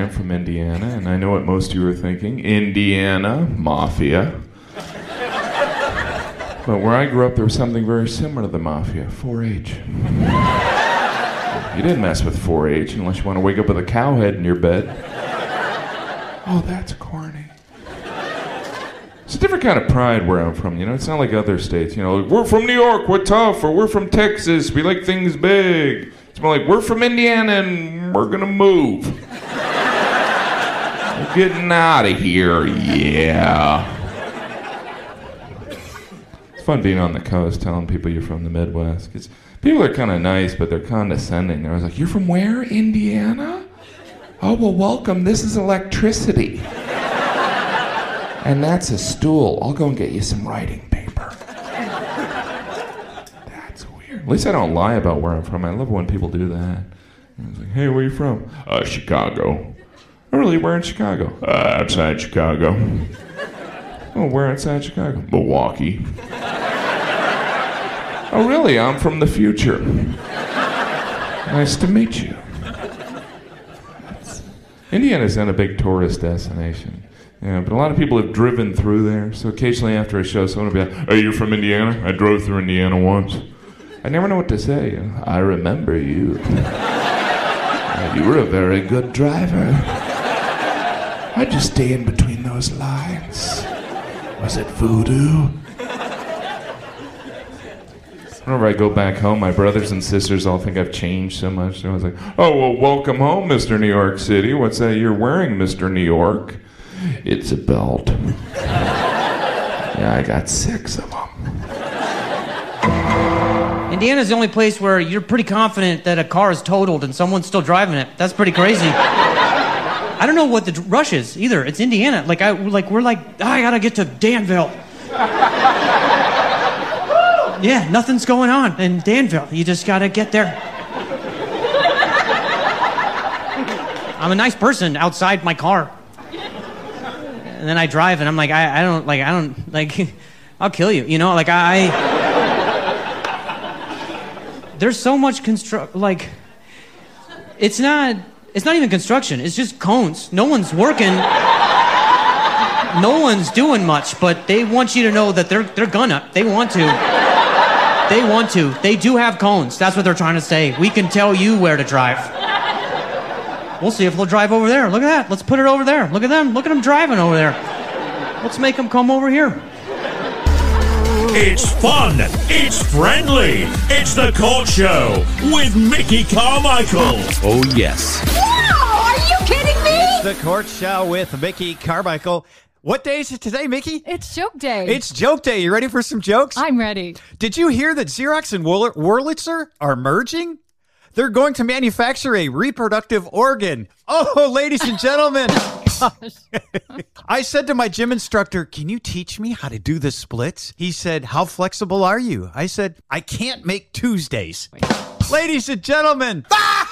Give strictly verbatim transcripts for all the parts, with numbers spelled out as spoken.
am from Indiana, and I know what most of you are thinking. Indiana Mafia. But where I grew up, there was something very similar to the Mafia, four H. You didn't mess with four H unless you want to wake up with a cow head in your bed. Oh, that's corny. It's a different kind of pride where I'm from, you know? It's not like other states, you know, like, we're from New York, we're tough, or we're from Texas, we like things big. It's more like, we're from Indiana and we're gonna move. We're getting out of here, yeah. It's fun being on the coast, telling people you're from the Midwest, because people are kind of nice, but they're condescending. They're always like, you're from where, Indiana? Oh, well, welcome, this is electricity. And that's a stool. I'll go and get you some writing paper. That's weird. At least I don't lie about where I'm from. I love when people do that. I was like, hey, where are you from? Uh, Chicago. Oh, really? Where in Chicago? Uh, outside Chicago. Oh, where outside Chicago? Milwaukee. Oh, really? I'm from the future. Nice to meet you. Indiana's not a big tourist destination. Yeah, but a lot of people have driven through there, so occasionally after a show, someone will be like, oh, you're from Indiana? I drove through Indiana once. I never know what to say. You know, I remember you. uh, you were a very good driver. How'd you stay in between those lines? Was it voodoo? Whenever I go back home, my brothers and sisters all think I've changed so much. So I was like, oh, well, welcome home, Mister New York City. What's that you're wearing, Mister New York? It's a belt. Yeah, I got six of them. Indiana's the only place where you're pretty confident that a car is totaled and someone's still driving it. That's pretty crazy. I don't know what the rush is either. It's Indiana. Like I, like we're like, oh, I gotta get to Danville. Yeah, nothing's going on in Danville. You just gotta get there. I'm a nice person outside my car. And then I drive and I'm like, I, I don't, like, I don't, like, I'll kill you, you know? Like, I, there's so much construct, like, it's not, it's not even construction, it's just cones. No one's working, no one's doing much, but they want you to know that they're, they're gonna, they want to. They want to. They do have cones. That's what they're trying to say. We can tell you where to drive. We'll see if they'll drive over there. Look at that. Let's put it over there. Look at them. Look at them driving over there. Let's make them come over here. It's fun. It's friendly. It's The Court Show with Mickey Carmichael. Oh, yes. Wow! Are you kidding me? It's The Court Show with Mickey Carmichael. What day is it today, Mickey? It's joke day. It's joke day. You ready for some jokes? I'm ready. Did you hear that Xerox and Wurl- Wurlitzer are merging? They're going to manufacture a reproductive organ. Oh, ladies and gentlemen. I said to my gym instructor, can you teach me how to do the splits? He said, how flexible are you? I said, I can't make Tuesdays. Ladies and gentlemen.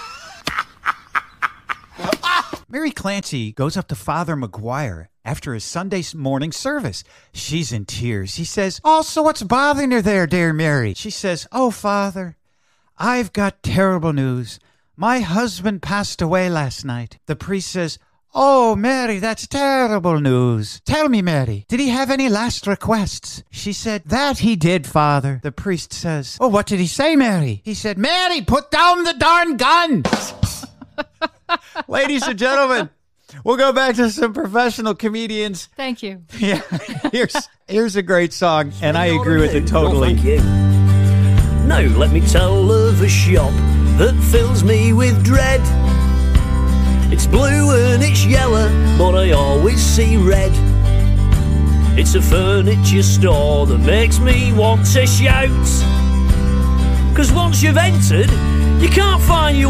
Mary Clancy goes up to Father McGuire after his Sunday morning service. She's in tears. He says, oh, so what's bothering her there, dear Mary? She says, oh, Father, I've got terrible news. My husband passed away last night. The priest says, oh, Mary, that's terrible news. Tell me, Mary, did he have any last requests? She said, that he did, Father. The priest says, oh, what did he say, Mary? He said, Mary, put down the darn gun. Ladies and gentlemen, we'll go back to some professional comedians. Thank you. Yeah, here's, here's a great song, and I agree with it totally. Oh, thank you. Now let me tell of a shop that fills me with dread. It's blue and it's yellow, but I always see red. It's a furniture store that makes me want to shout. 'Cause once you've entered, you can't find your